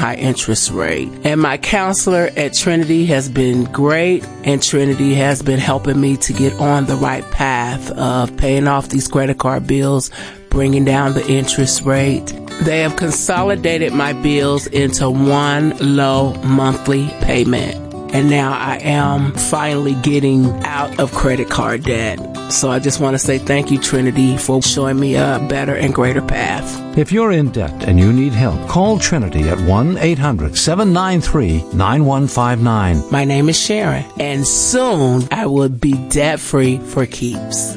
high interest rate. And my counselor at Trinity has been great, and Trinity has been helping me to get on the right path of paying off these credit card bills, bringing down the interest rate. They have consolidated my bills into one low monthly payment. And now I am finally getting out of credit card debt. So I just want to say thank you, Trinity, for showing me a better and greater path. If you're in debt and you need help, call Trinity at 1-800-793-9159. My name is Sharon, and soon I will be debt-free for keeps.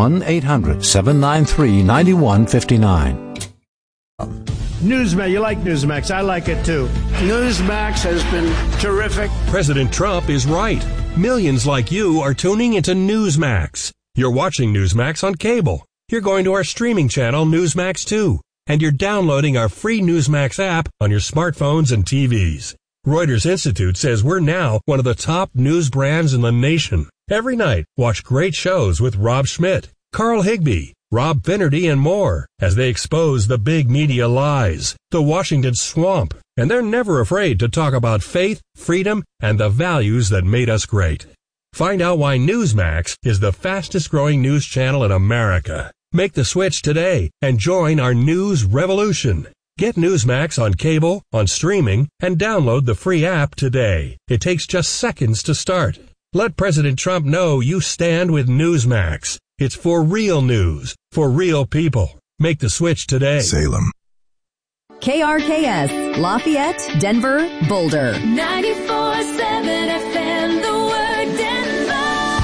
1-800-793-9159. Newsmax, you like Newsmax. I like it too. Newsmax has been terrific. President Trump is right. Millions like you are tuning into Newsmax. You're watching Newsmax on cable. You're going to our streaming channel, Newsmax 2. And you're downloading our free Newsmax app on your smartphones and TVs. Reuters Institute says we're now one of the top news brands in the nation. Every night, watch great shows with Rob Schmidt, Carl Higbie, Rob Finnerty, and more as they expose the big media lies, the Washington swamp, and they're never afraid to talk about faith, freedom, and the values that made us great. Find out why Newsmax is the fastest growing news channel in America. Make the switch today and join our news revolution. Get Newsmax on cable, on streaming, and download the free app today. It takes just seconds to start. Let President Trump know you stand with Newsmax. It's for real news, for real people. Make the switch today. Salem. KRKS, Lafayette, Denver, Boulder. 94.7 FM, The Word, Denver.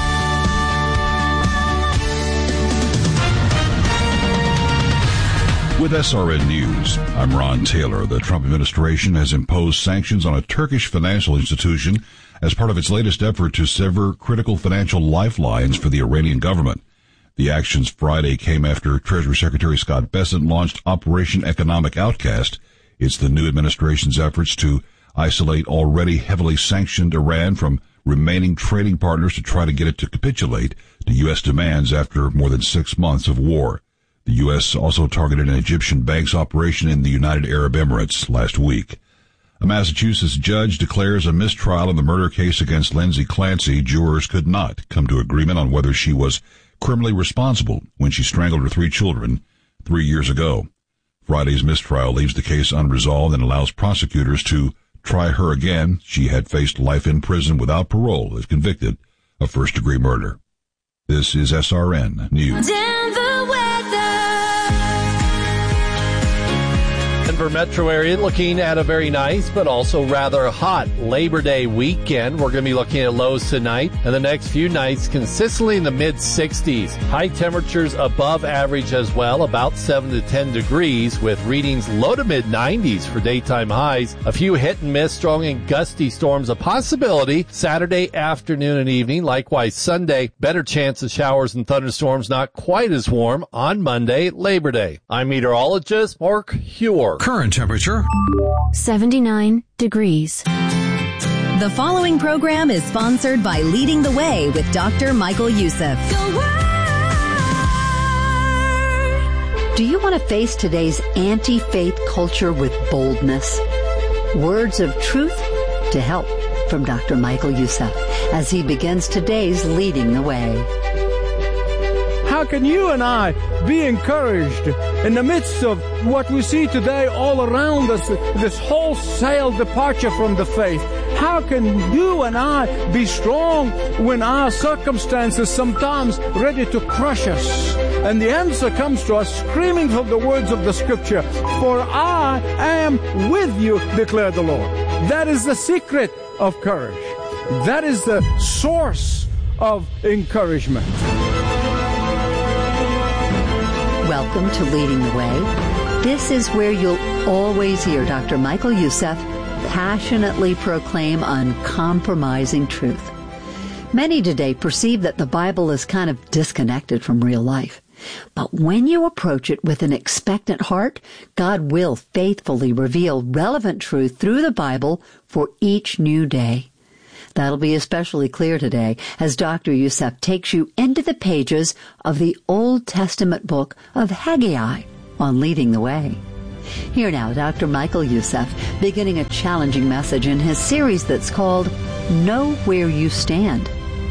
With SRN News, I'm Ron Taylor. The Trump administration has imposed sanctions on a Turkish financial institution as part of its latest effort to sever critical financial lifelines for the Iranian government. The actions Friday came after Treasury Secretary Scott Bessent launched Operation Economic Outcast. It's the new administration's efforts to isolate already heavily sanctioned Iran from remaining trading partners to try to get it to capitulate to U.S. demands after more than 6 months of war. The U.S. also targeted an Egyptian bank's operation in the United Arab Emirates last week. A Massachusetts judge declares a mistrial in the murder case against Lindsay Clancy. Jurors could not come to agreement on whether she was criminally responsible when she strangled her 3 children 3 years ago. Friday's mistrial leaves the case unresolved and allows prosecutors to try her again. She had faced life in prison without parole if convicted of first-degree murder. This is SRN News. Denver weather. Denver metro area looking at a very nice but also rather hot Labor Day weekend. We're going to be looking at lows tonight and the next few nights consistently in the mid-60s. High temperatures above average as well, about 7 to 10 degrees with readings low to mid-90s for daytime highs. A few hit and miss, strong and gusty storms a possibility Saturday afternoon and evening. Likewise Sunday, better chance of showers and thunderstorms, not quite as warm on Monday, Labor Day. I'm meteorologist Mark Huer. Current temperature 79 degrees. The following program is sponsored by Leading the Way with Dr. Michael Youssef. Do you want to face today's anti-faith culture with boldness? Words of truth to help from Dr. Michael Youssef as he begins today's Leading the Way. How can you and I be encouraged in the midst of what we see today all around us, this wholesale departure from the faith? How can you and I be strong when our circumstances sometimes ready to crush us? And the answer comes to us screaming from the words of the scripture, "For I am with you, declared the Lord." That is the secret of courage. That is the source of encouragement. Welcome to Leading the Way. This is where you'll always hear Dr. Michael Youssef passionately proclaim uncompromising truth. Many today perceive that the Bible is kind of disconnected from real life. But when you approach it with an expectant heart, God will faithfully reveal relevant truth through the Bible for each new day. That'll be especially clear today as Dr. Youssef takes you into the pages of the Old Testament book of Haggai on Leading the Way. Here now, Dr. Michael Youssef, beginning a challenging message in his series that's called Know Where You Stand.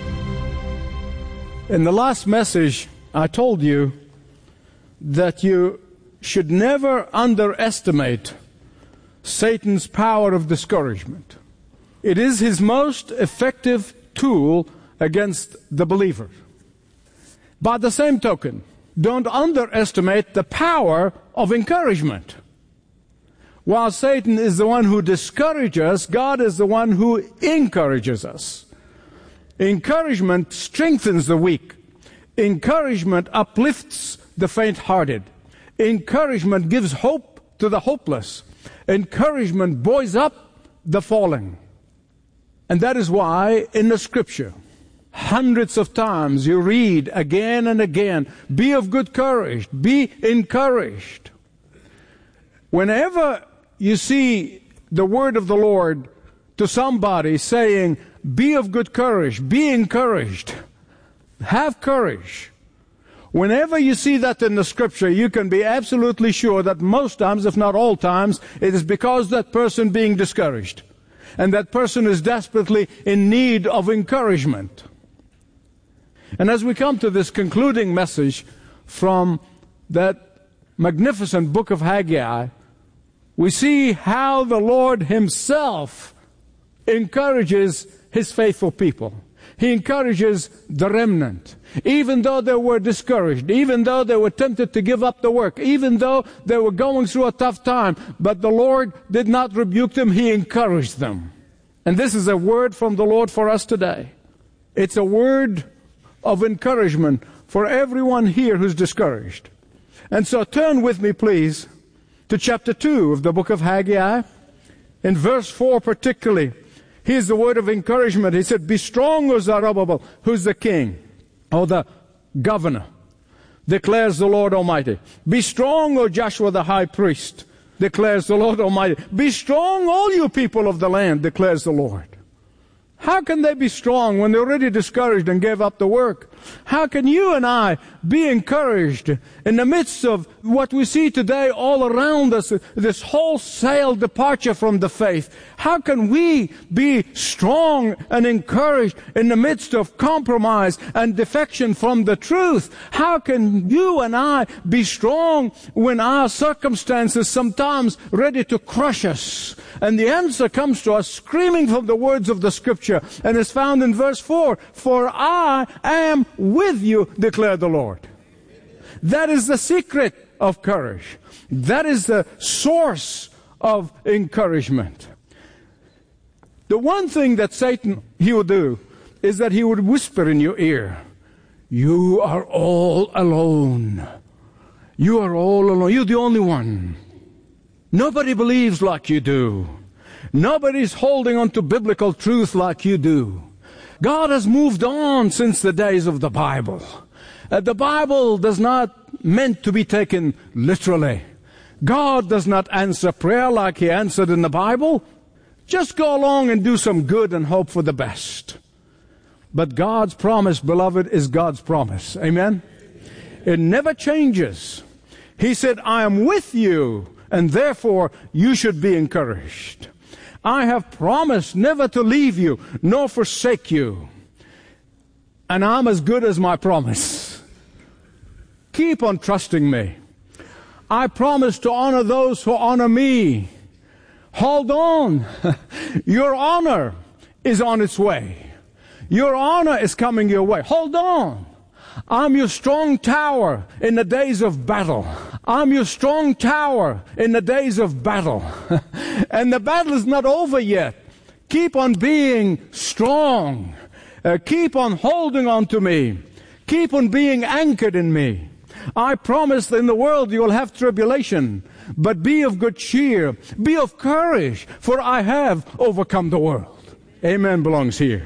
In the last message, I told you that you should never underestimate Satan's power of discouragement. It is his most effective tool against the believer. By the same token, don't underestimate the power of encouragement. While Satan is the one who discourages us, God is the one who encourages us. Encouragement strengthens the weak. Encouragement uplifts the faint-hearted. Encouragement gives hope to the hopeless. Encouragement buoys up the falling. And that is why in the Scripture, hundreds of times you read again and again, be of good courage, be encouraged. Whenever you see the word of the Lord to somebody saying, be of good courage, be encouraged, have courage. Whenever you see that in the Scripture, you can be absolutely sure that most times, if not all times, it is because that person being discouraged. And that person is desperately in need of encouragement. And as we come to this concluding message from that magnificent book of Haggai, we see how the Lord Himself encourages His faithful people. He encourages the remnant. Even though they were discouraged, even though they were tempted to give up the work, even though they were going through a tough time, but the Lord did not rebuke them, He encouraged them. And this is a word from the Lord for us today. It's a word of encouragement for everyone here who's discouraged. And so turn with me, please, to chapter 2 of the book of Haggai. In verse 4 particularly, here's the word of encouragement. He said, be strong, O Zerubbabel, who's the king, or the governor, declares the Lord Almighty. Be strong, O Joshua the high priest, declares the Lord Almighty. Be strong, all you people of the land, declares the Lord. How can they be strong when they're already discouraged and gave up the work? How can you and I be encouraged in the midst of what we see today all around us, this wholesale departure from the faith? How can we be strong and encouraged in the midst of compromise and defection from the truth? How can you and I be strong when our circumstances sometimes ready to crush us? And the answer comes to us screaming from the words of the Scripture, and is found in verse 4. For I am with you, declared the Lord. That is the secret of courage. That is the source of encouragement. The one thing that Satan, he would do, is that he would whisper in your ear, you are all alone. You are all alone. You're the only one. Nobody believes like you do. Nobody's holding on to biblical truth like you do. God has moved on since the days of the Bible. The Bible does not meant to be taken literally. God does not answer prayer like He answered in the Bible. Just go along and do some good and hope for the best. But God's promise, beloved, is God's promise. Amen? It never changes. He said, I am with you, and therefore you should be encouraged. I have promised never to leave you, nor forsake you. And I'm as good as my promise. Keep on trusting me. I promise to honor those who honor me. Hold on. Your honor is on its way. Your honor is coming your way. Hold on. I'm your strong tower in the days of battle. I'm your strong tower in the days of battle. And the battle is not over yet. Keep on being strong. Keep on holding on to me. Keep on being anchored in me. I promise that in the world you will have tribulation, but be of good cheer. Be of courage, for I have overcome the world. Amen belongs here.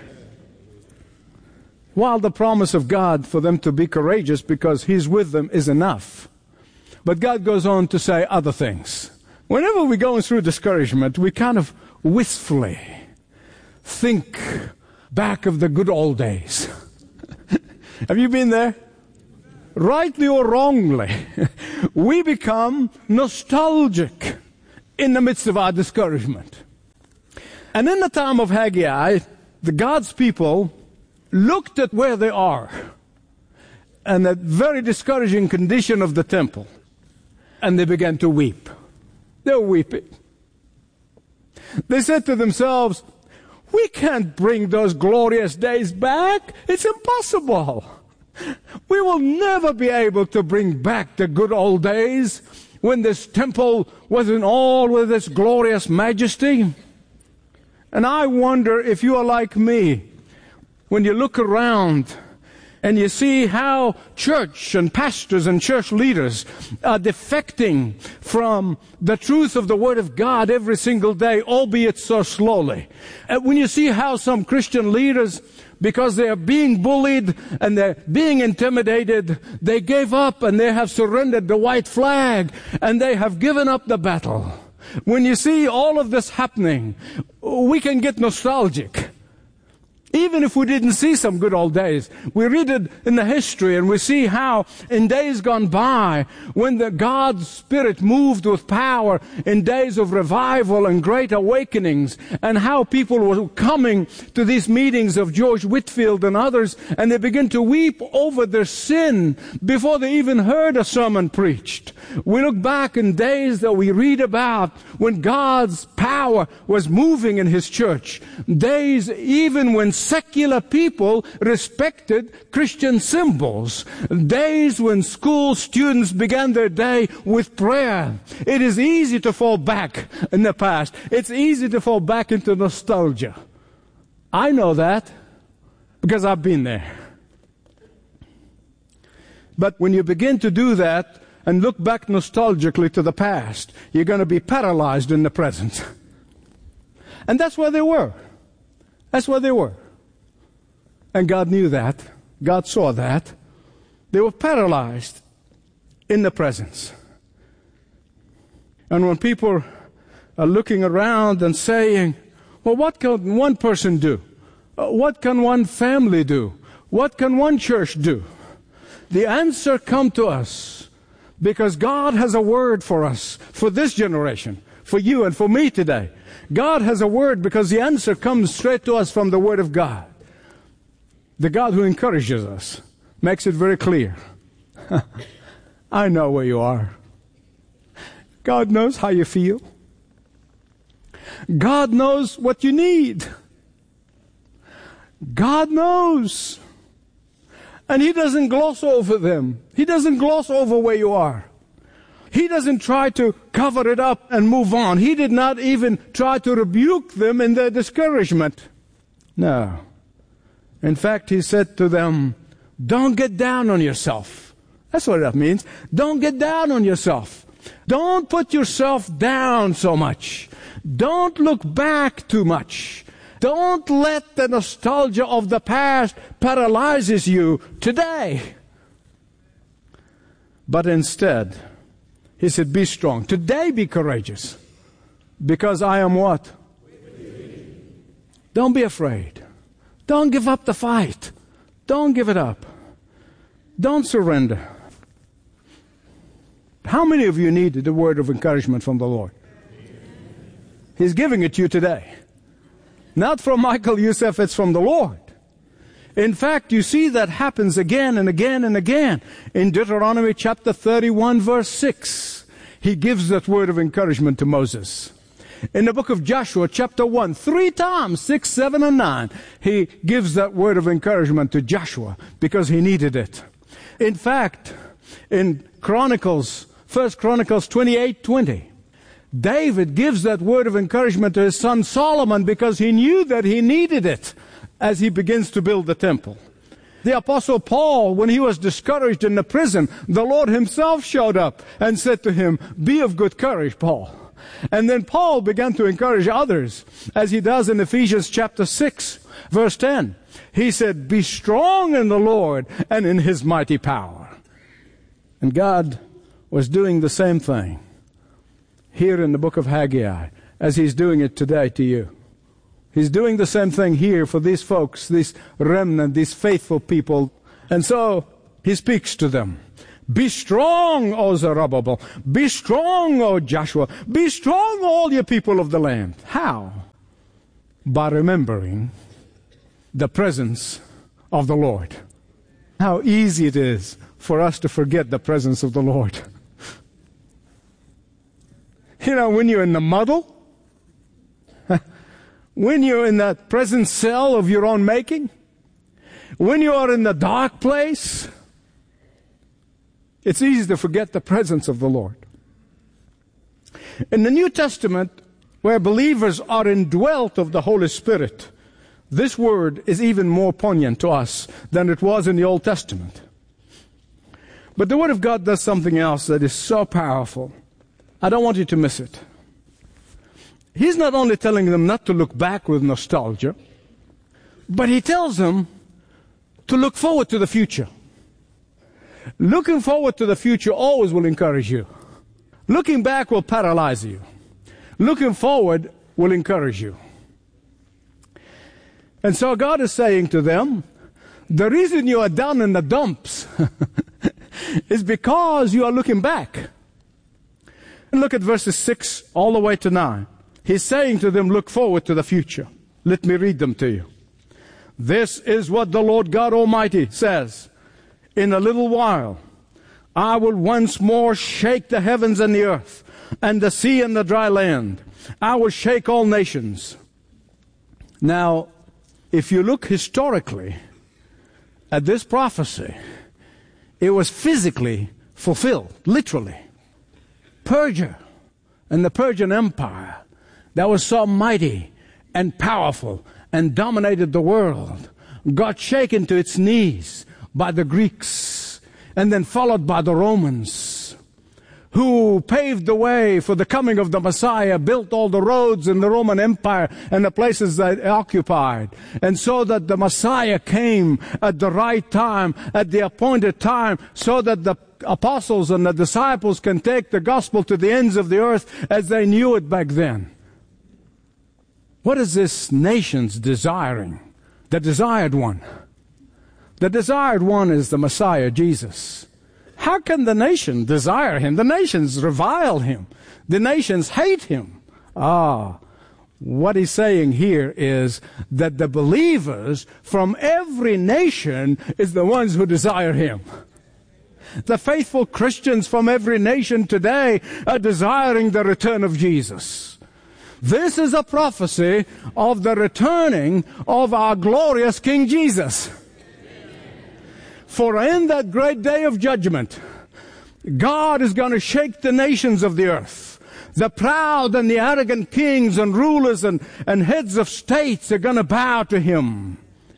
While the promise of God for them to be courageous because He's with them is enough. But God goes on to say other things. Whenever we're going through discouragement, we kind of wistfully think back of the good old days. Have you been there? rightly or wrongly, we become nostalgic in the midst of our discouragement. And in the time of Haggai, the God's people looked at where they are and that very discouraging condition of the temple, and they began to weep. They were weeping. They said to themselves, we can't bring those glorious days back. It's impossible. We will never be able to bring back the good old days when this temple was in all with its glorious majesty. And I wonder if you are like me, when you look around and you see how church and pastors and church leaders are defecting from the truth of the Word of God every single day, albeit so slowly. And when you see how some Christian leaders, because they are being bullied and they're being intimidated, they gave up and they have surrendered the white flag and they have given up the battle. When you see all of this happening, we can get nostalgic. Even if we didn't see some good old days, we read it in the history and we see how in days gone by, when the God's Spirit moved with power in days of revival and great awakenings, and how people were coming to these meetings of George Whitefield and others, and they begin to weep over their sin before they even heard a sermon preached. We look back in days that we read about when God's power was moving in His church. Days even when secular people respected Christian symbols. Days when school students began their day with prayer. It is easy to fall back in the past. It's easy to fall back into nostalgia. I know that because I've been there. But when you begin to do that and look back nostalgically to the past, you're going to be paralyzed in the present. And that's where they were. That's where they were. And God knew that. God saw that. They were paralyzed in the presence. And when people are looking around and saying, well, what can one person do? What can one family do? What can one church do? The answer comes to us because God has a word for us, for this generation, for you and for me today. God has a word because the answer comes straight to us from the Word of God. The God who encourages us makes it very clear. I know where you are. God knows how you feel. God knows what you need. God knows. And He doesn't gloss over them. He doesn't gloss over where you are. He doesn't try to cover it up and move on. He did not even try to rebuke them in their discouragement. No. In fact, He said to them, don't get down on yourself. That's what that means. Don't get down on yourself. Don't put yourself down so much. Don't look back too much. Don't let the nostalgia of the past paralyzes you today. But instead, He said, be strong. Today be courageous. Because I am what? Don't be afraid. Don't give up the fight. Don't give it up. Don't surrender. How many of you needed a word of encouragement from the Lord? He's giving it to you today. Not from Michael Youssef, it's from the Lord. In fact, you see that happens again and again and again. In Deuteronomy chapter 31, verse 6, He gives that word of encouragement to Moses. In the book of Joshua, chapter 1, 3 times, 6, 7, and 9, He gives that word of encouragement to Joshua because he needed it. In fact, in Chronicles, 1 Chronicles 28:20, David gives that word of encouragement to his son Solomon because he knew that he needed it as he begins to build the temple. The Apostle Paul, when he was discouraged in the prison, the Lord Himself showed up and said to him, be of good courage, Paul. And then Paul began to encourage others, as he does in Ephesians chapter 6, verse 10. He said, be strong in the Lord and in His mighty power. And God was doing the same thing here in the book of Haggai, as He's doing it today to you. He's doing the same thing here for these folks, these remnant, these faithful people. And so He speaks to them. Be strong, O Zerubbabel. Be strong, O Joshua. Be strong, all you people of the land. How? By remembering the presence of the Lord. How easy it is for us to forget the presence of the Lord. You know, when you're in the muddle, when you're in that prison cell of your own making, when you are in the dark place, it's easy to forget the presence of the Lord. In the New Testament, where believers are indwelt of the Holy Spirit, this word is even more poignant to us than it was in the Old Testament. But the Word of God does something else that is so powerful. I don't want you to miss it. He's not only telling them not to look back with nostalgia, but He tells them to look forward to the future. Looking forward to the future always will encourage you. Looking back will paralyze you. Looking forward will encourage you. And so God is saying to them, the reason you are down in the dumps is because you are looking back. And look at verses 6 all the way to 9. He's saying to them, look forward to the future. Let me read them to you. This is what the Lord God Almighty says. In a little while, I will once more shake the heavens and the earth, and the sea and the dry land. I will shake all nations. Now, if you look historically at this prophecy, it was physically fulfilled, literally. Persia and the Persian Empire that was so mighty and powerful and dominated the world got shaken to its knees by the Greeks and then followed by the Romans, who paved the way for the coming of the Messiah, built all the roads in the Roman Empire and the places they occupied. And so that the Messiah came at the right time, at the appointed time, so that the apostles and the disciples can take the gospel to the ends of the earth as they knew it back then. What is this nation's desiring? The desired one. The desired one is the Messiah, Jesus. How can the nation desire Him? The nations revile Him. The nations hate Him. What He's saying here is that the believers from every nation is the ones who desire Him. The faithful Christians from every nation today are desiring the return of Jesus. This is a prophecy of the returning of our glorious King Jesus. For in that great day of judgment, God is going to shake the nations of the earth. The proud and the arrogant kings and rulers and heads of states are going to bow to Him.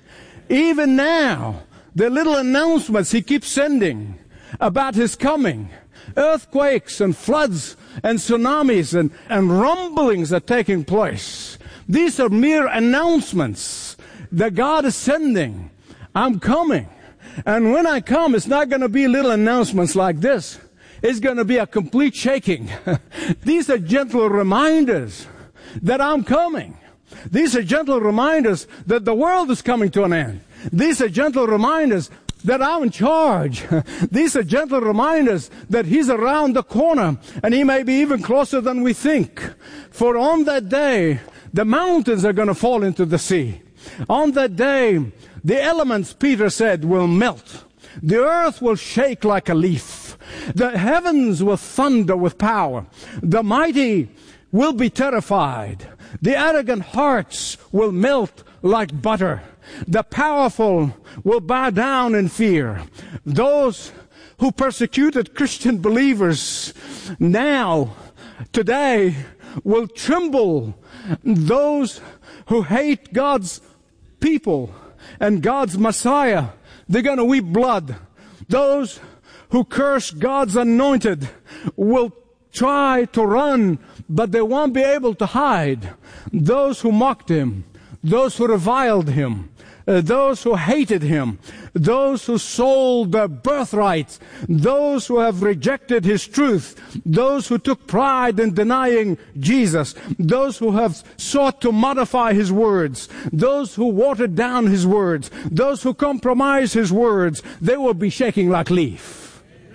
Even now, the little announcements He keeps sending about His coming, earthquakes and floods and tsunamis and rumblings are taking place. These are mere announcements that God is sending. I'm coming. And when I come, it's not going to be little announcements like this. It's going to be a complete shaking. These are gentle reminders that I'm coming. These are gentle reminders that the world is coming to an end. These are gentle reminders that I'm in charge. These are gentle reminders that He's around the corner, and He may be even closer than we think. For on that day, the mountains are going to fall into the sea. On that day, the elements, Peter said, will melt. The earth will shake like a leaf. The heavens will thunder with power. The mighty will be terrified. The arrogant hearts will melt like butter. The powerful will bow down in fear. Those who persecuted Christian believers now, today, will tremble. Those who hate God's people and God's Messiah, they're going to weep blood. Those who curse God's anointed will try to run, but they won't be able to hide. Those who mocked Him, those who reviled Him, those who hated Him, those who sold their birthrights, those who have rejected His truth, those who took pride in denying Jesus, those who have sought to modify His words, those who watered down His words, those who compromise His words, they will be shaking like leaf.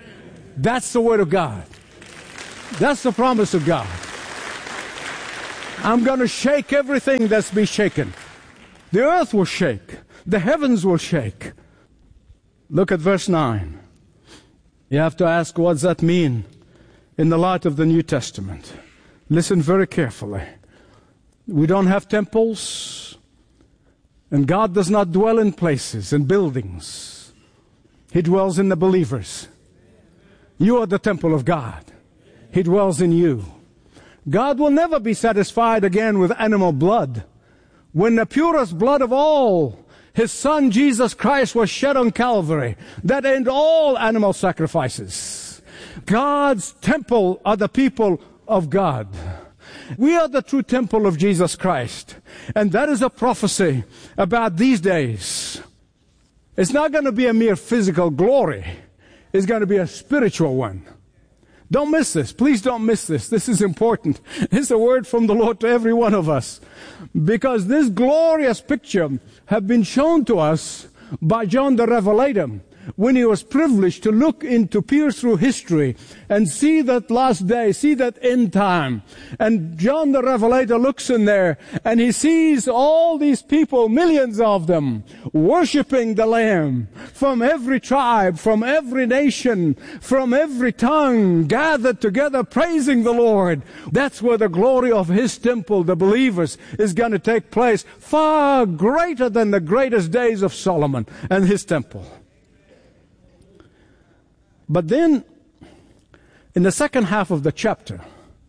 That's the word of God. That's the promise of God. I'm going to shake everything that's been shaken. The earth will shake. The heavens will shake. Look at verse 9. You have to ask, what does that mean in the light of the New Testament? Listen very carefully. We don't have temples, and God does not dwell in places and buildings. He dwells in the believers. You are the temple of God. He dwells in you. God will never be satisfied again with animal blood. When the purest blood of all, His Son Jesus Christ, was shed on Calvary, that ended all animal sacrifices. God's temple are the people of God. We are the true temple of Jesus Christ. And that is a prophecy about these days. It's not going to be a mere physical glory. It's going to be a spiritual one. Don't miss this. Please don't miss this. This is important. It's a word from the Lord to every one of us. Because this glorious picture have been shown to us by John the Revelator when he was privileged to look into, pierce through history and see that last day, see that end time. And John the Revelator looks in there and he sees all these people, millions of them, worshiping the Lamb from every tribe, from every nation, from every tongue, gathered together praising the Lord. That's where the glory of His temple, the believers, is going to take place, far greater than the greatest days of Solomon and his temple. But then, in the second half of the chapter,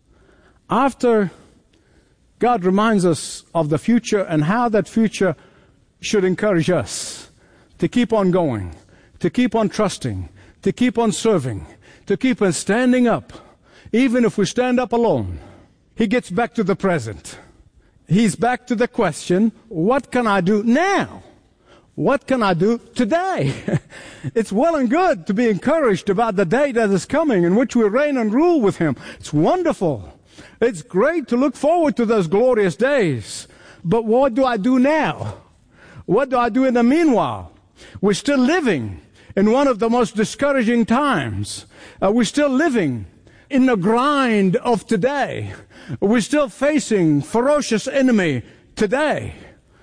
after God reminds us of the future and how that future should encourage us to keep on going, to keep on trusting, to keep on serving, to keep on standing up, even if we stand up alone, He gets back to the present. He's back to the question, what can I do now? What can I do today? It's well and good to be encouraged about the day that is coming in which we reign and rule with Him. It's wonderful. It's great to look forward to those glorious days. But what do I do now? What do I do in the meanwhile? We're still living in one of the most discouraging times. We're still living in the grind of today. We're still facing ferocious enemy today.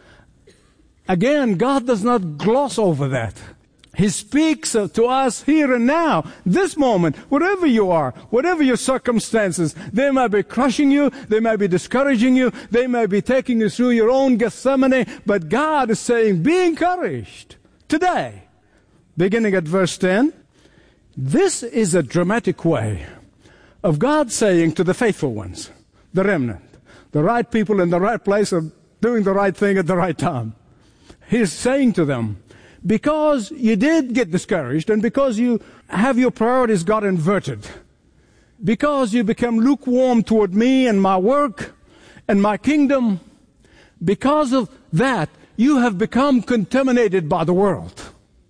Again, God does not gloss over that. He speaks to us here and now, this moment, wherever you are, whatever your circumstances. They may be crushing you, they may be discouraging you, they may be taking you through your own Gethsemane, but God is saying, be encouraged today. Beginning at verse 10, this is a dramatic way of God saying to the faithful ones, the remnant, the right people in the right place are doing the right thing at the right time. He's saying to them, because you did get discouraged and because you have your priorities got inverted, because you become lukewarm toward me and my work and my kingdom, because of that, you have become contaminated by the world.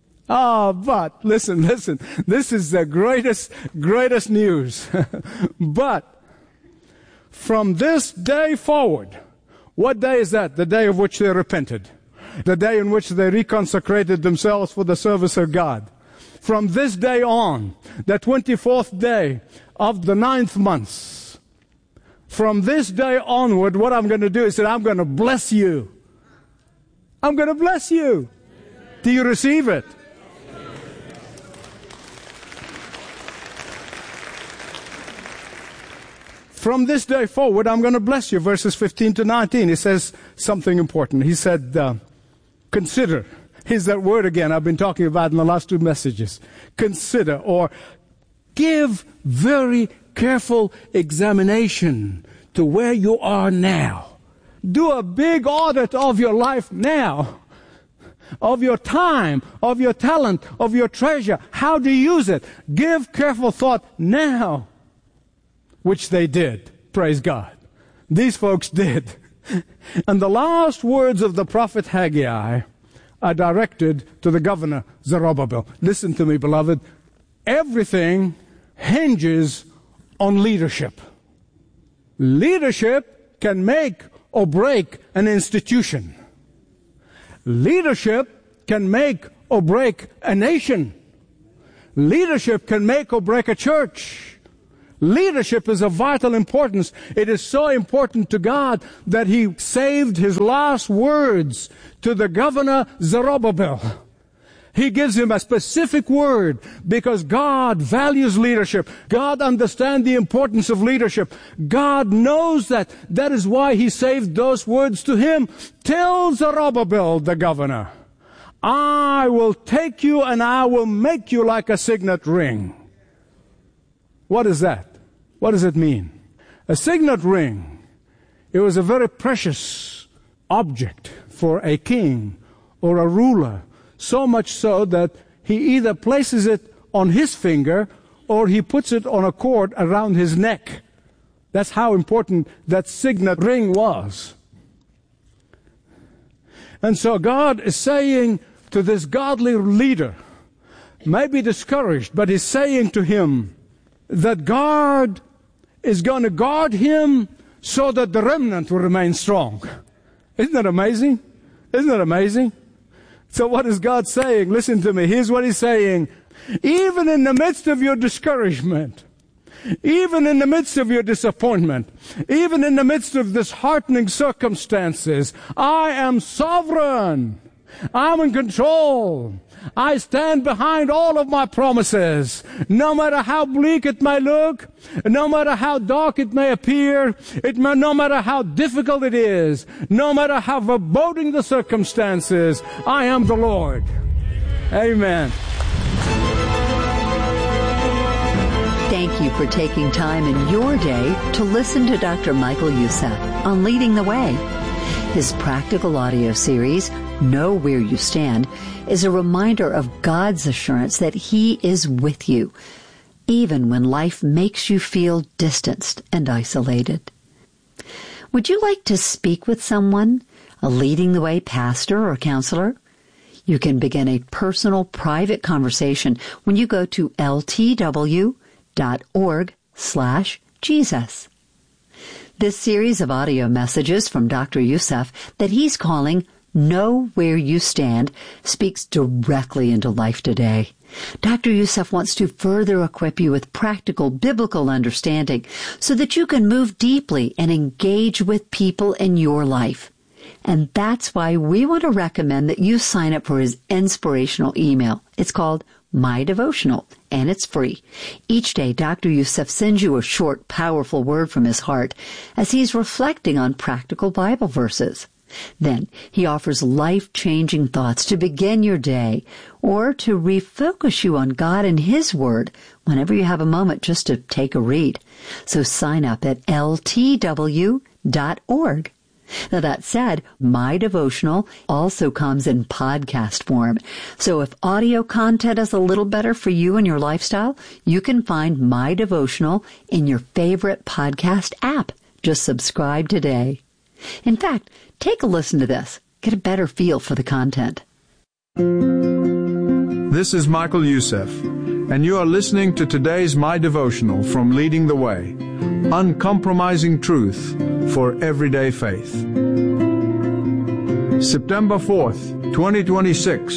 But listen, this is the greatest news. But from this day forward, what day is that? The day of which they repented. The day in which they reconsecrated themselves for the service of God. From this day on, the 24th day of the 9th month, from this day onward, what I'm going to do is that I'm going to bless you. I'm going to bless you. Do you receive it? From this day forward, I'm going to bless you. Verses 15 to 19, he says something important. He said, consider. Here's that word again I've been talking about in the last two messages. Consider, or give very careful examination to where you are now. Do a big audit of your life now. Of your time, of your talent, of your treasure. How do you use it? Give careful thought now. Which they did. Praise God. These folks did. And the last words of the prophet Haggai are directed to the governor Zerubbabel. Listen to me, beloved. Everything hinges on leadership. Leadership can make or break an institution. Leadership can make or break a nation. Leadership can make or break a church. Leadership is of vital importance. It is so important to God that He saved His last words to the governor Zerubbabel. He gives him a specific word because God values leadership. God understands the importance of leadership. God knows that. That is why He saved those words to him. Tell Zerubbabel, the governor, I will take you and I will make you like a signet ring. What is that? What does it mean? A signet ring, it was a very precious object for a king or a ruler. So much so that he either places it on his finger or he puts it on a cord around his neck. That's how important that signet ring was. And so God is saying to this godly leader, may be discouraged, but He's saying to him that God is going to guard him so that the remnant will remain strong. Isn't that amazing? Isn't that amazing? So what is God saying? Listen to me. Here's what He's saying. Even in the midst of your discouragement, even in the midst of your disappointment, even in the midst of disheartening circumstances, I am sovereign. I'm in control. I stand behind all of my promises. No matter how bleak it may look, no matter how dark it may appear, no matter how difficult it is, no matter how foreboding the circumstances, I am the Lord. Amen. Thank you for taking time in your day to listen to Dr. Michael Youssef on Leading the Way. His practical audio series, Know Where You Stand, is a reminder of God's assurance that He is with you, even when life makes you feel distanced and isolated. Would you like to speak with someone, a Leading the Way pastor or counselor? You can begin a personal, private conversation when you go to ltw.org/Jesus. This series of audio messages from Dr. Youssef that he's calling Know Where You Stand speaks directly into life today. Dr. Youssef wants to further equip you with practical biblical understanding so that you can move deeply and engage with people in your life. And that's why we want to recommend that you sign up for his inspirational email. It's called My Devotional, and it's free. Each day, Dr. Youssef sends you a short, powerful word from his heart as he's reflecting on practical Bible verses. Then he offers life-changing thoughts to begin your day or to refocus you on God and His Word whenever you have a moment just to take a read. So sign up at ltw.org. Now, that said, My Devotional also comes in podcast form. So if audio content is a little better for you and your lifestyle, you can find My Devotional in your favorite podcast app. Just subscribe today. In fact, take a listen to this. Get a better feel for the content. This is Michael Youssef, and you are listening to today's My Devotional from Leading the Way, uncompromising truth for everyday faith. September 4th, 2026.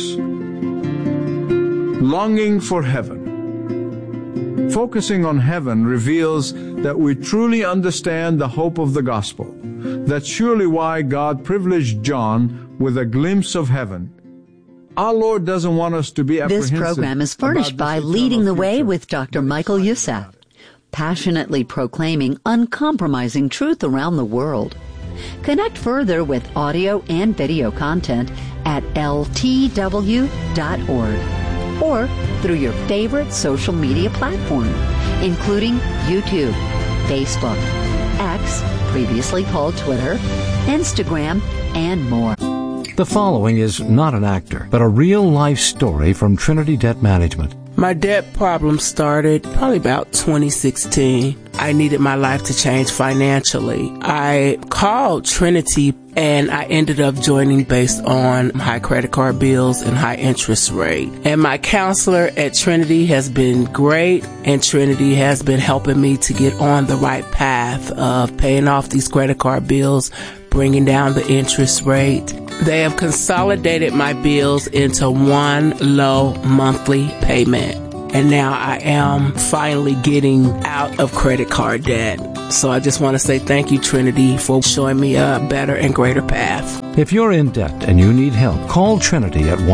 Longing for heaven. Focusing on heaven reveals that we truly understand the hope of the gospel. That's surely why God privileged John with a glimpse of heaven. Our Lord doesn't want us to be apprehensive. This program is furnished by Leading the Way with Dr. Michael Youssef, passionately proclaiming uncompromising truth around the world. Connect further with audio and video content at ltw.org or through your favorite social media platform, including YouTube, Facebook, X, previously called Twitter, Instagram, and more. The following is not an actor, but a real-life story from Trinity Debt Management. My debt problem started probably about 2016. I needed my life to change financially. I called Trinity and I ended up joining based on high credit card bills and high interest rate. And my counselor at Trinity has been great, and Trinity has been helping me to get on the right path of paying off these credit card bills, bringing down the interest rate. They have consolidated my bills into one low monthly payment. and now I am finally getting out of credit card debt. So I just want to say thank you, Trinity, for showing me a better and greater path. If you're in debt and you need help, call Trinity at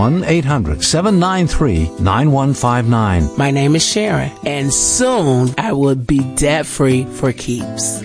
1-800-793-9159. My name is Sharon, and soon I will be debt-free for keeps.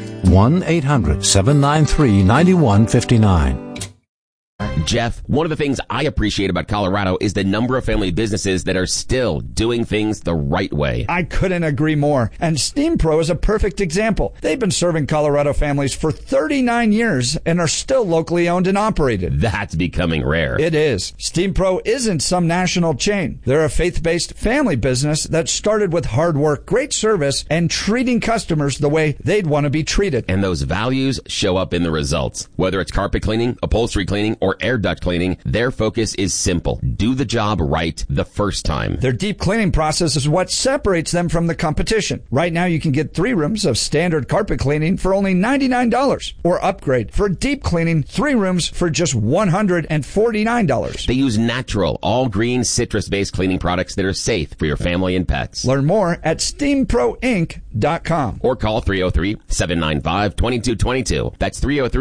1-800-793-9159. Jeff, one of the things I appreciate about Colorado is the number of family businesses that are still doing things the right way. I couldn't agree more. And Steam Pro is a perfect example. They've been serving Colorado families for 39 years and are still locally owned and operated. That's becoming rare. It is. Steam Pro isn't some national chain. They're a faith-based family business that started with hard work, great service, and treating customers the way they'd want to be treated. And those values show up in the results. Whether it's carpet cleaning, upholstery cleaning, or air duct cleaning, their focus is simple. Do the job right the first time. Their deep cleaning process is what separates them from the competition. Right now, you can get 3 rooms of standard carpet cleaning for only $99, or upgrade for deep cleaning 3 rooms for just $149. They use natural, all-green, citrus-based cleaning products that are safe for your family and pets. Learn more at steamproinc.com. Or call 303-795-2222. That's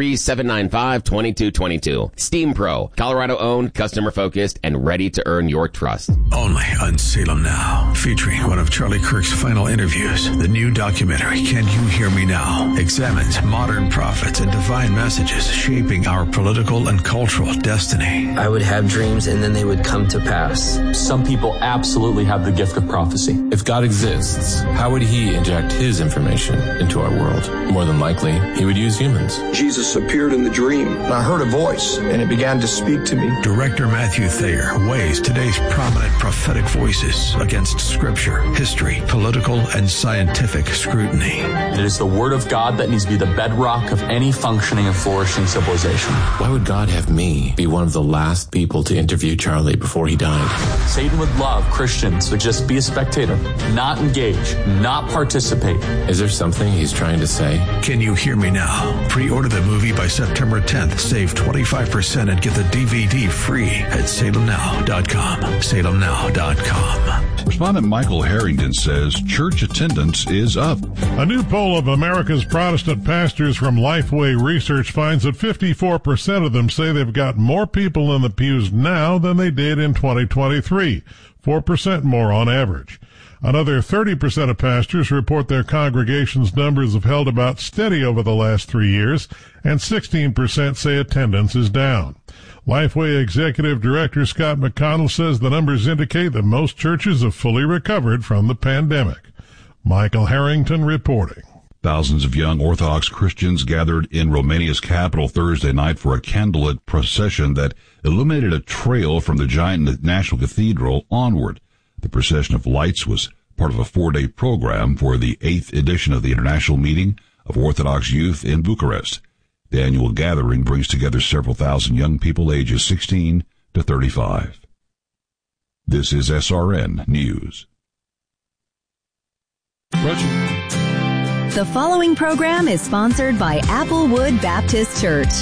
303-795-2222. Steam Pro, Colorado-owned, customer-focused, and ready to earn your trust. Only on Salem Now, featuring one of Charlie Kirk's final interviews. The new documentary, Can You Hear Me Now?, examines modern prophets and divine messages shaping our political and cultural destiny. I would have dreams and then they would come to pass. Some people absolutely have the gift of prophecy. If God exists, how would he inject his information into our world? More than likely, he would use humans. Jesus appeared in the dream, and I heard a voice, and it began to speak to me. Director Matthew Thayer weighs today's prominent prophetic voices against scripture, history, political, and scientific scrutiny. It is the word of God that needs to be the bedrock of any functioning and flourishing civilization. Why would God have me be one of the last people to interview Charlie before he died? Satan would love Christians to just be a spectator, not engage, not participate. Is there something he's trying to say? Can You Hear Me Now? Pre-order the movie by September 10th. Save 25% and get the DVD free at salemnow.com. salemnow.com. Respondent Michael Harrington says church attendance is up. A new poll of America's Protestant pastors from Lifeway Research finds that 54% of them say they've got more people in the pews now than they did in 2023, 4% more on average. Another 30% of pastors report their congregation's numbers have held about steady over the last 3 years, and 16% say attendance is down. Lifeway Executive Director Scott McConnell says the numbers indicate that most churches have fully recovered from the pandemic. Michael Harrington reporting. Thousands of young Orthodox Christians gathered in Romania's capital Thursday night for a candlelit procession that illuminated a trail from the giant National Cathedral onward. The procession of lights was part of a 4-day program for the 8th edition of the International Meeting of Orthodox Youth in Bucharest. The annual gathering brings together several thousand young people ages 16 to 35. This is SRN News. The following program is sponsored by Applewood Baptist Church.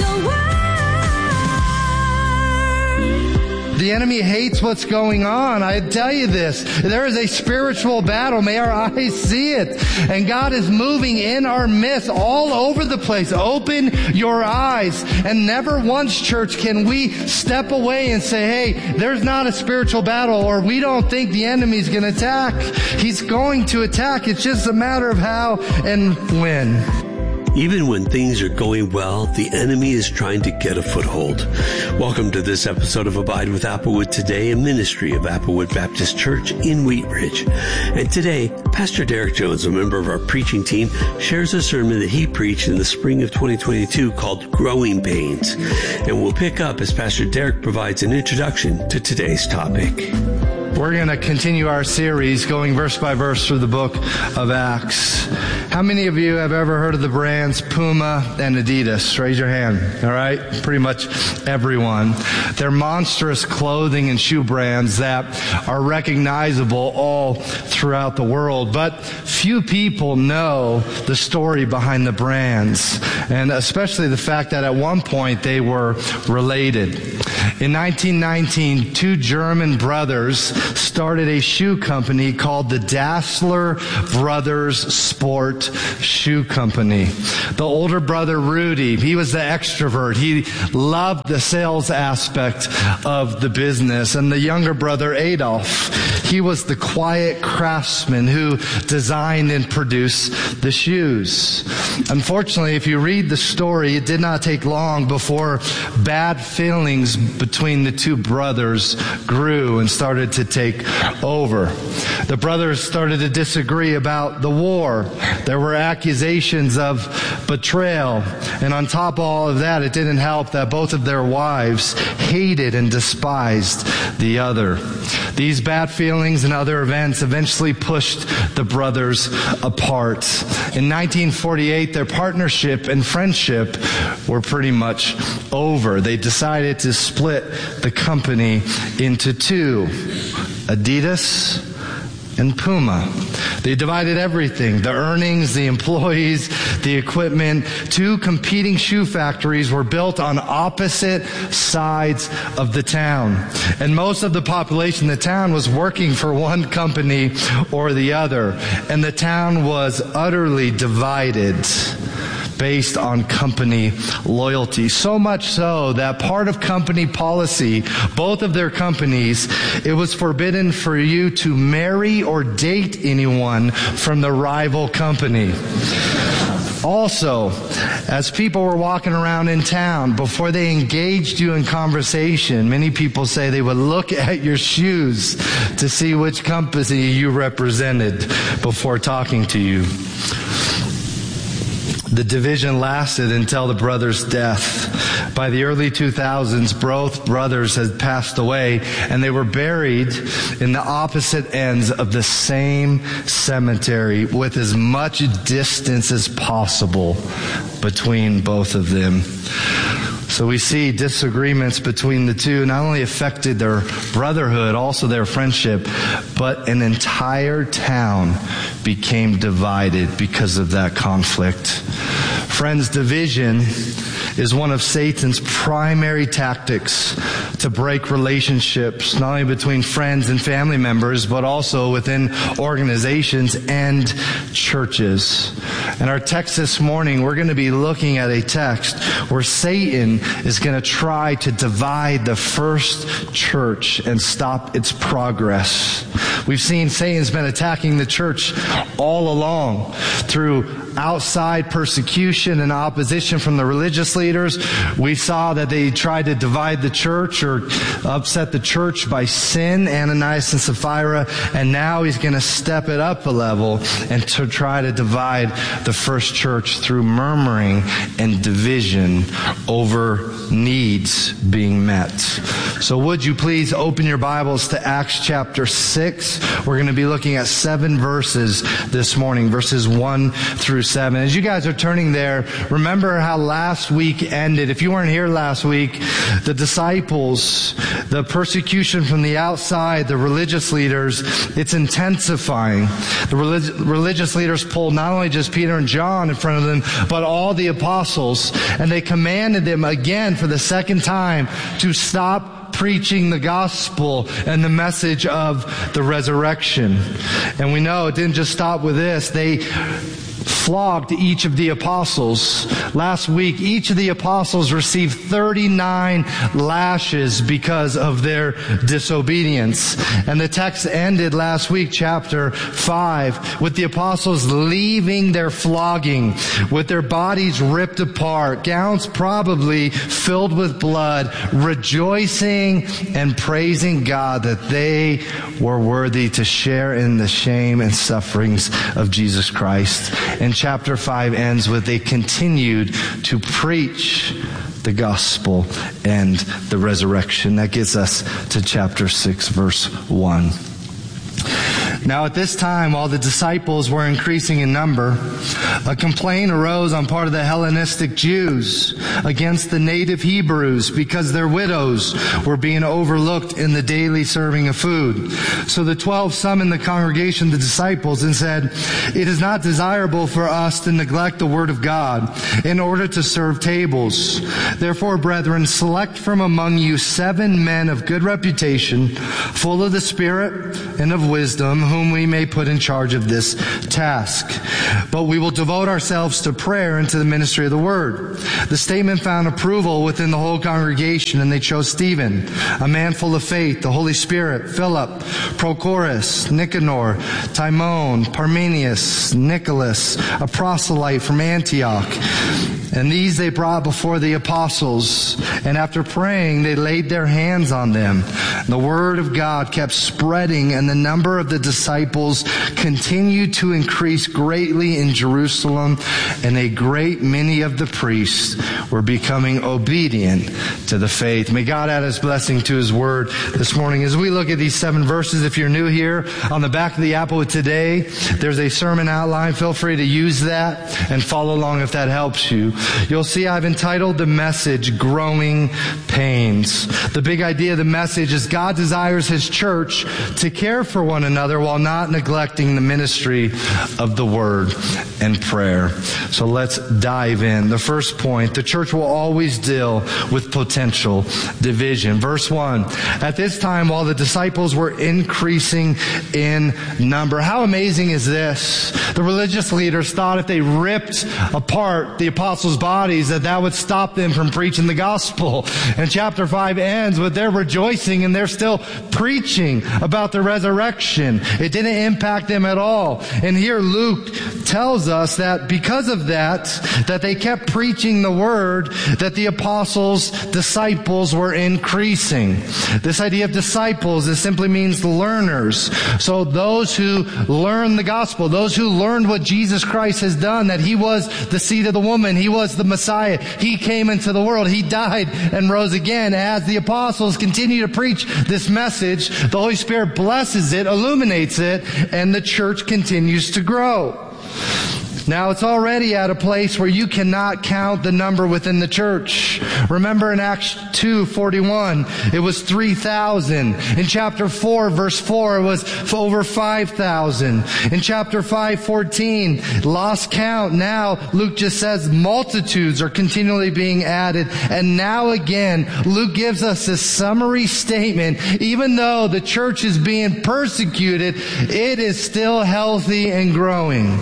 The enemy hates what's going on. I tell you this. There is a spiritual battle. May our eyes see it. And God is moving in our midst all over the place. Open your eyes. And never once, church, can we step away and say, hey, there's not a spiritual battle, or we don't think the enemy's going to attack. He's going to attack. It's just a matter of how and when. Even when things are going well, the enemy is trying to get a foothold. Welcome to this episode of Abide with Applewood Today, a ministry of Applewood Baptist Church in Wheat Ridge. And today, Pastor Derek Jones, a member of our preaching team, shares a sermon that he preached in the spring of 2022 called Growing Pains. And we'll pick up as Pastor Derek provides an introduction to today's topic. We're going to continue our series going verse by verse through the book of Acts. How many of you have ever heard of the brands Puma and Adidas? Raise your hand. All right? Pretty much everyone. They're monstrous clothing and shoe brands that are recognizable all throughout the world. But few people know the story behind the brands, and especially the fact that at one point they were related. In 1919, 2 German brothers started a shoe company called the Dassler Brothers Sport Shoe Company. The older brother, Rudy, he was the extrovert. He loved the sales aspect of the business. And the younger brother, Adolf, he was the quiet craftsman who designed and produced the shoes. Unfortunately, if you read the story, it did not take long before bad feelings between the two brothers grew and started to take over. The brothers started to disagree about the war. There were accusations of betrayal. And on top of all of that, it didn't help that both of their wives hated and despised the other. These bad feelings and other events eventually pushed the brothers apart. In 1948, their partnership and friendship were pretty much over. They decided to split the company into two, Adidas and Puma. They divided everything, the earnings, the employees, the equipment. Two competing shoe factories were built on opposite sides of the town. And most of the population in the town was working for one company or the other. And the town was utterly divided based on company loyalty. So much so that part of company policy, both of their companies, it was forbidden for you to marry or date anyone from the rival company. Also, as people were walking around in town, before they engaged you in conversation, many people say they would look at your shoes to see which company you represented before talking to you. The division lasted until the brothers' death. By the early 2000s, both brothers had passed away, and they were buried in the opposite ends of the same cemetery with as much distance as possible between both of them. So we see disagreements between the two not only affected their brotherhood, also their friendship, but an entire town became divided because of that conflict. Friends, division is one of Satan's primary tactics to break relationships, not only between friends and family members, but also within organizations and churches. In our text this morning, we're going to be looking at a text where Satan is going to try to divide the first church and stop its progress. We've seen Satan's been attacking the church all along through outside persecution and opposition from the religious leaders. We saw that they tried to divide the church or upset the church by sin, Ananias and Sapphira, and now he's going to step it up a level and to try to divide the first church through murmuring and division over needs being met. So would you please open your Bibles to Acts chapter 6. We're going to be looking at 7 verses this morning, verses 1 through 7. As you guys are turning there, remember how last week ended. If you weren't here last week, the disciples, the persecution from the outside, the religious leaders, it's intensifying. The religious leaders pulled not only just Peter and John in front of them, but all the apostles, and they commanded them again for the second time to stop preaching the gospel and the message of the resurrection. And we know it didn't just stop with this. They flogged each of the apostles. Last week, each of the apostles received 39 lashes because of their disobedience. And the text ended last week, chapter 5, with the apostles leaving their flogging with their bodies ripped apart, gowns probably filled with blood, rejoicing and praising God that they were worthy to share in the shame and sufferings of Jesus Christ. And chapter 5 ends with they continued to preach the gospel and the resurrection. That gets us to chapter 6, verse 1. Now at this time, while the disciples were increasing in number, a complaint arose on part of the Hellenistic Jews against the native Hebrews because their widows were being overlooked in the daily serving of food. So the 12 summoned the congregation, the disciples, and said, "It is not desirable for us to neglect the word of God in order to serve tables. Therefore, brethren, select from among you 7 men of good reputation, full of the Spirit and of wisdom, whom we may put in charge of this task. But we will devote ourselves to prayer and to the ministry of the word." The statement found approval within the whole congregation, and they chose Stephen, a man full of faith, the Holy Spirit, Philip, Prochorus, Nicanor, Timon, Parmenius, Nicholas, a proselyte from Antioch. And these they brought before the apostles, and after praying, they laid their hands on them. The word of God kept spreading, and the number of the disciples continued to increase greatly in Jerusalem, and a great many of the priests were becoming obedient to the faith. May God add His blessing to His word this morning. As we look at these 7 verses, if you're new here, on the back of the Applewood Today, there's a sermon outline. Feel free to use that and follow along if that helps you. You'll see I've entitled the message, Growing Pains. The big idea of the message is God desires His church to care for one another while not neglecting the ministry of the word and prayer. So let's dive in. The first point, the church will always deal with potential division. Verse 1, at this time while the disciples were increasing in number. How amazing is this? The religious leaders thought if they ripped apart the apostles' bodies that would stop them from preaching the gospel. And chapter 5 ends with their rejoicing and they're still preaching about the resurrection. It didn't impact them at all. And here Luke tells us that because of that they kept preaching the word, that the apostles' disciples were increasing. This idea of disciples, it simply means learners. So those who learn the gospel, those who learned what Jesus Christ has done, that He was the seed of the woman, He was the Messiah, He came into the world, He died and rose again. As the apostles continue to preach this message, the Holy Spirit blesses it, illuminates it, and the church continues to grow. Now it's already at a place where you cannot count the number within the church. Remember in Acts 2:41, it was 3,000. In chapter 4, verse 4, it was over 5,000. In chapter 5:14, lost count. Now Luke just says multitudes are continually being added. And now again, Luke gives us a summary statement. Even though the church is being persecuted, it is still healthy and growing.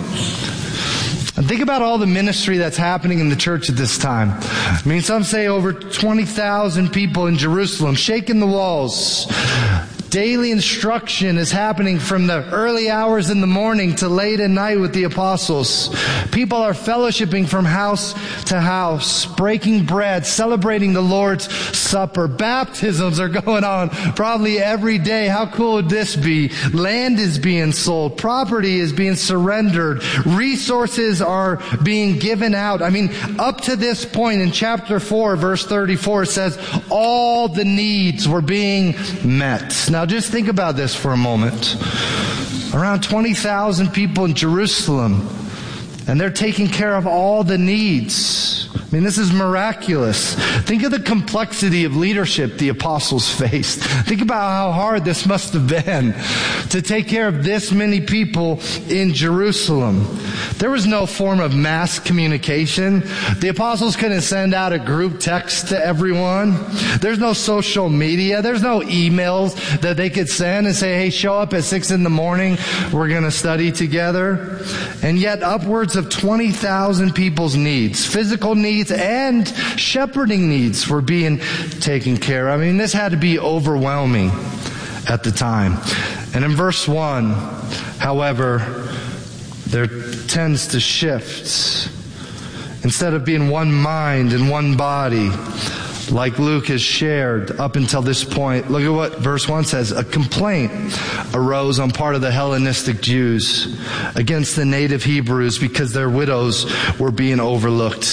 And think about all the ministry that's happening in the church at this time. I mean, some say over 20,000 people in Jerusalem shaking the walls. Daily instruction is happening from the early hours in the morning to late at night with the apostles. People are fellowshipping from house to house, breaking bread, celebrating the Lord's Supper. Baptisms are going on probably every day. How cool would this be? Land is being sold. Property is being surrendered. Resources are being given out. I mean, up to this point in chapter 4, verse 34, it says all the needs were being met. Now just think about this for a moment. Around 20,000 people in Jerusalem, and they're taking care of all the needs. I mean, this is miraculous. Think of the complexity of leadership the apostles faced. Think about how hard this must have been to take care of this many people in Jerusalem. There was no form of mass communication. The apostles couldn't send out a group text to everyone. There's no social media. There's no emails that they could send and say, hey, show up at 6 a.m. We're going to study together. And yet upwards of 20,000 people's needs, physical needs and shepherding needs, were being taken care of. I mean, this had to be overwhelming at the time. And in verse 1, however, there tends to shift. Instead of being one mind and one body, like Luke has shared up until this point, look at what verse 1 says. A complaint arose on part of the Hellenistic Jews against the native Hebrews because their widows were being overlooked.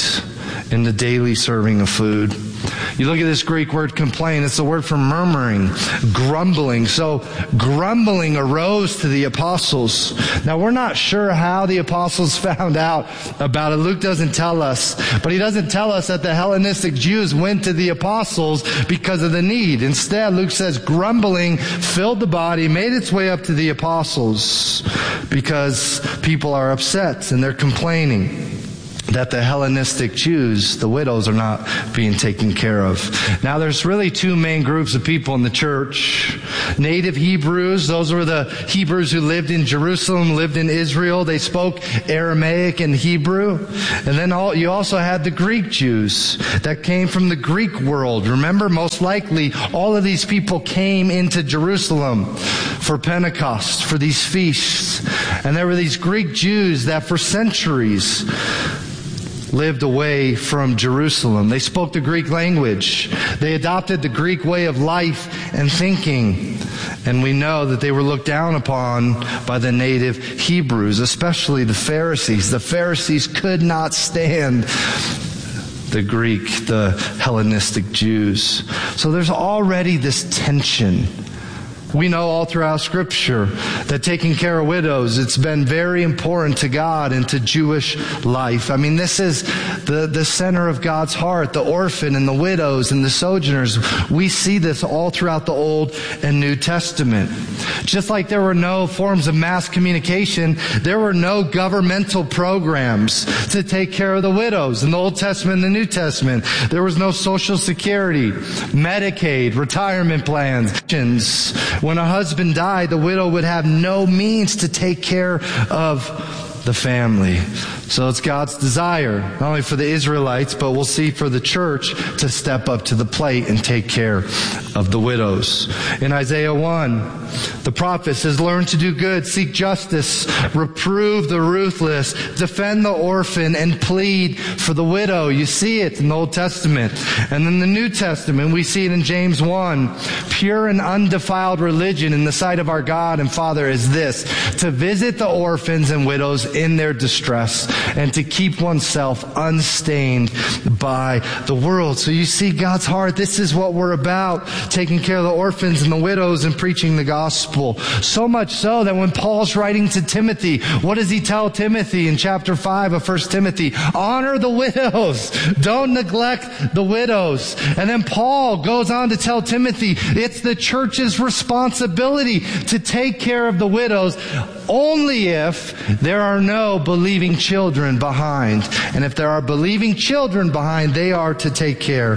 in the daily serving of food. You look at this Greek word complain, it's the word for murmuring, grumbling. So grumbling arose to the apostles. Now we're not sure how the apostles found out about it. Luke doesn't tell us, but he doesn't tell us that the Hellenistic Jews went to the apostles because of the need. Instead, Luke says grumbling filled the body, made its way up to the apostles because people are upset and they're complaining that the Hellenistic Jews, the widows, are not being taken care of. Now there's really two main groups of people in the church. Native Hebrews, those were the Hebrews who lived in Jerusalem, lived in Israel. They spoke Aramaic and Hebrew. And then you also had the Greek Jews that came from the Greek world. Remember, most likely all of these people came into Jerusalem for Pentecost, for these feasts. And there were these Greek Jews that for centuries lived away from Jerusalem. They spoke the Greek language. They adopted the Greek way of life and thinking. And we know that they were looked down upon by the native Hebrews, especially the Pharisees. The Pharisees could not stand the Greek, the Hellenistic Jews. So there's already this tension. We know all throughout Scripture that taking care of widows, it's been very important to God and to Jewish life. I mean, this is the center of God's heart, the orphan and the widows and the sojourners. We see this all throughout the Old and New Testament. Just like there were no forms of mass communication, there were no governmental programs to take care of the widows in the Old Testament and the New Testament. There was no Social Security, Medicaid, retirement plans. When a husband died, the widow would have no means to take care of the family. So it's God's desire, not only for the Israelites, but we'll see for the church to step up to the plate and take care of the widows. In Isaiah 1, the prophet says, learn to do good, seek justice, reprove the ruthless, defend the orphan, and plead for the widow. You see it in the Old Testament. And in the New Testament, we see it in James 1. Pure and undefiled religion in the sight of our God and Father is this, to visit the orphans and widows in their distress, and to keep oneself unstained by the world. So you see God's heart. This is what we're about, taking care of the orphans and the widows and preaching the gospel. So much so that when Paul's writing to Timothy, what does he tell Timothy in chapter 5 of 1 Timothy? Honor the widows. Don't neglect the widows. And then Paul goes on to tell Timothy, it's the church's responsibility to take care of the widows only if there are no believing children behind. And if there are believing children behind, they are to take care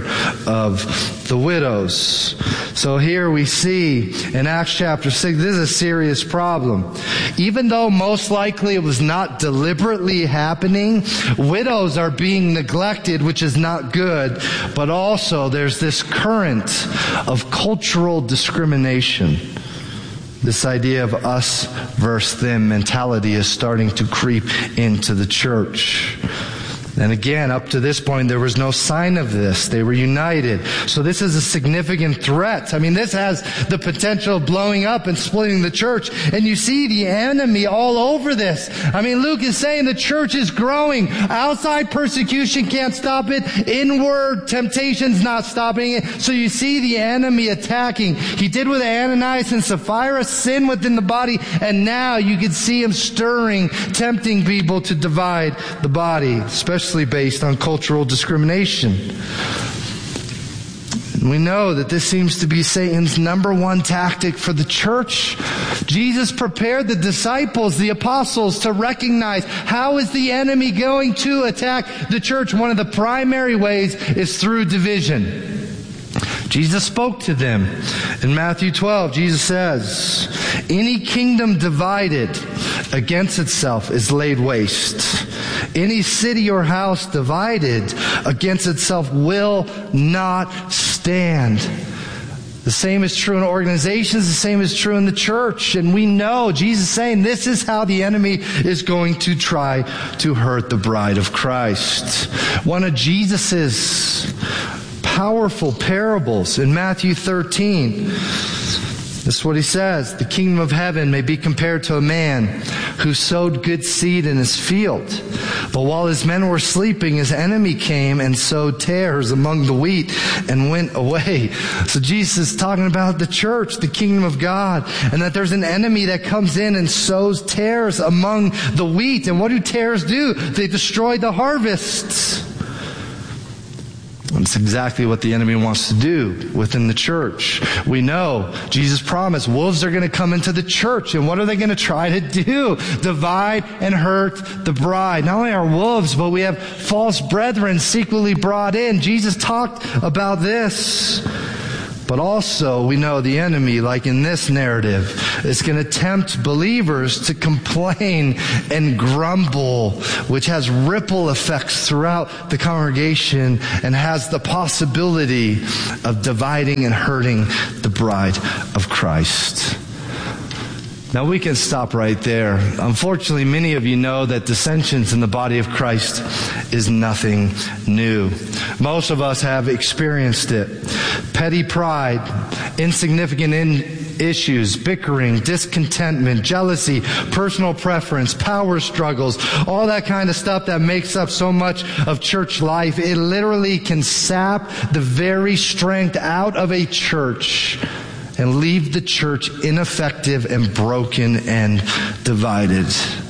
of the widows. So here we see in Acts chapter 6, this is a serious problem. Even though most likely it was not deliberately happening, widows are being neglected, which is not good, but also there's this current of cultural discrimination. This idea of us versus them mentality is starting to creep into the church. And again, up to this point, there was no sign of this. They were united. So this is a significant threat. I mean, this has the potential of blowing up and splitting the church. And you see the enemy all over this. I mean, Luke is saying the church is growing. Outside persecution can't stop it. Inward temptation's not stopping it. So you see the enemy attacking. He did with Ananias and Sapphira, sin within the body. And now you can see him stirring, tempting people to divide the body, especially based on cultural discrimination. We know that this seems to be Satan's number one tactic for the church. Jesus prepared the disciples, the apostles, to recognize how is the enemy going to attack the church. One of the primary ways is through division. Jesus spoke to them. In Matthew 12, Jesus says, any kingdom divided against itself is laid waste. Any city or house divided against itself will not stand. The same is true in organizations. The same is true in the church. And we know Jesus is saying this is how the enemy is going to try to hurt the bride of Christ. One of Jesus's powerful parables in Matthew 13. This is what he says. The kingdom of heaven may be compared to a man who sowed good seed in his field. But while his men were sleeping, his enemy came and sowed tares among the wheat and went away. So Jesus is talking about the church, the kingdom of God, and that there's an enemy that comes in and sows tares among the wheat. And what do tares do? They destroy the harvests. That's exactly what the enemy wants to do within the church. We know Jesus promised wolves are going to come into the church, and what are they going to try to do? Divide and hurt the bride. Not only are wolves, but we have false brethren secretly brought in. Jesus talked about this. But also, we know the enemy, like in this narrative, is going to tempt believers to complain and grumble, which has ripple effects throughout the congregation and has the possibility of dividing and hurting the bride of Christ. Now we can stop right there. Unfortunately, many of you know that dissensions in the body of Christ is nothing new. Most of us have experienced it. Petty pride, insignificant issues, bickering, discontentment, jealousy, personal preference, power struggles, all that kind of stuff that makes up so much of church life. It literally can sap the very strength out of a church and leave the church ineffective and broken and divided.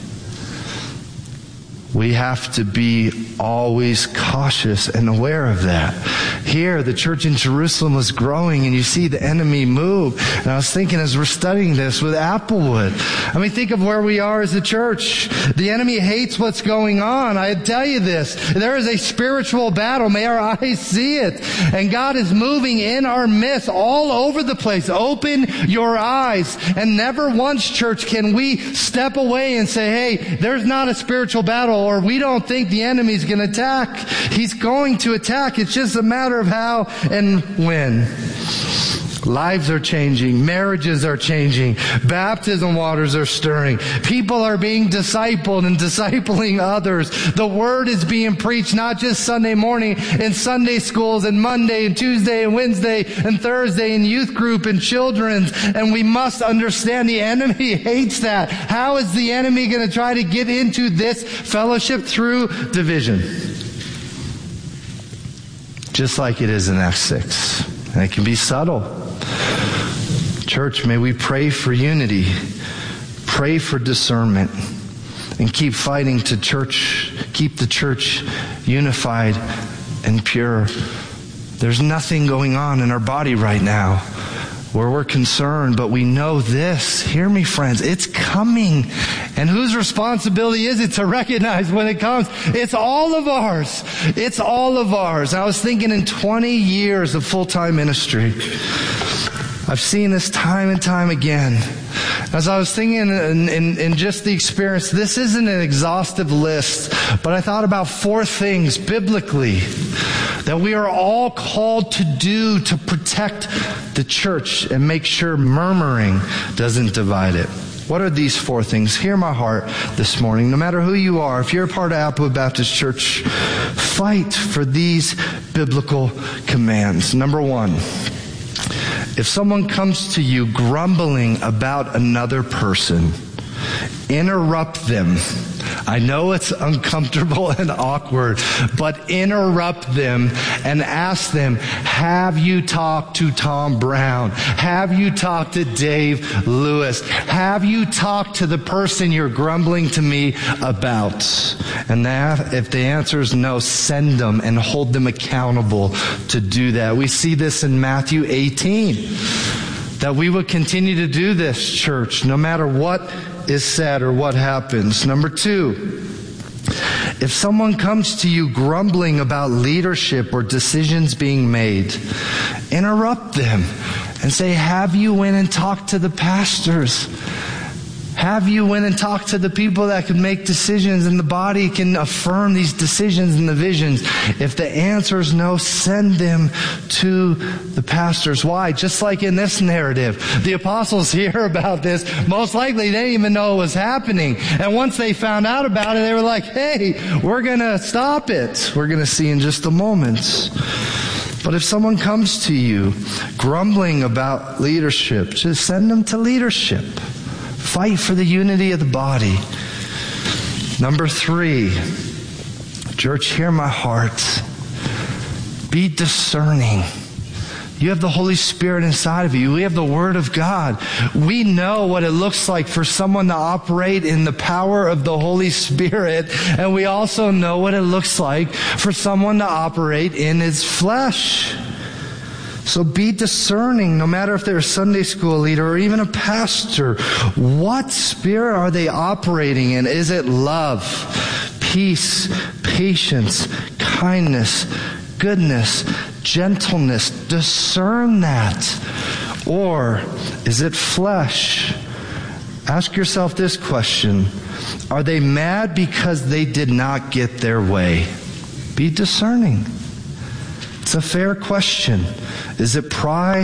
We have to be always cautious and aware of that. Here, the church in Jerusalem was growing, and you see the enemy move. And I was thinking as we're studying this with Applewood, I mean, think of where we are as a church. The enemy hates what's going on. I tell you this, there is a spiritual battle. May our eyes see it. And God is moving in our midst all over the place. Open your eyes. And never once, church, can we step away and say, hey, there's not a spiritual battle, or we don't think the enemy's going to attack. He's going to attack. It's just a matter of how and when. Lives are changing. Marriages are changing. Baptism waters are stirring. People are being discipled and discipling others. The word is being preached not just Sunday morning in Sunday schools and Monday and Tuesday and Wednesday and Thursday in youth group and children's. And we must understand the enemy hates that. How is the enemy going to try to get into this fellowship? Through division. Just like it is in Acts 6. And it can be subtle. Church, may we pray for unity, pray for discernment, and keep fighting to keep the church unified and pure. There's nothing going on in our body right now where we're concerned, but we know this. Hear me, friends. It's coming. And whose responsibility is it to recognize when it comes? It's all of ours. It's all of ours. I was thinking in 20 years of full-time ministry, I've seen this time and time again. As I was thinking in just the experience, this isn't an exhaustive list, but I thought about 4 things biblically that we are all called to do to protect the church and make sure murmuring doesn't divide it. What are these 4 things? Hear my heart this morning. No matter who you are, if you're a part of Applewood Baptist Church, fight for these biblical commands. Number 1. If someone comes to you grumbling about another person, interrupt them. I know it's uncomfortable and awkward, but interrupt them and ask them, have you talked to Tom Brown? Have you talked to Dave Lewis? Have you talked to the person you're grumbling to me about? And if the answer is no, send them and hold them accountable to do that. We see this in Matthew 18, that we would continue to do this, church, no matter what is said or what happens. Number 2, if someone comes to you grumbling about leadership or decisions being made, interrupt them and say, have you went and talked to the pastors? Have you went and talked to the people that can make decisions and the body can affirm these decisions and the visions? If the answer is no, send them to the pastors. Why? Just like in this narrative, the apostles hear about this. Most likely they didn't even know it was happening. And once they found out about it, they were like, hey, we're going to stop it. We're going to see in just a moment. But if someone comes to you grumbling about leadership, just send them to leadership. Fight for the unity of the body. Number 3, Church, hear my heart. Be discerning. You have the Holy Spirit inside of you. We have the Word of God. We know what it looks like for someone to operate in the power of the Holy Spirit, and we also know what it looks like for someone to operate in his flesh. So be discerning, no matter if they're a Sunday school leader or even a pastor. What spirit are they operating in? Is it love, peace, patience, kindness, goodness, gentleness? Discern that. Or is it flesh? Ask yourself this question. Are they mad because they did not get their way? Be discerning. It's a fair question. Is it pride?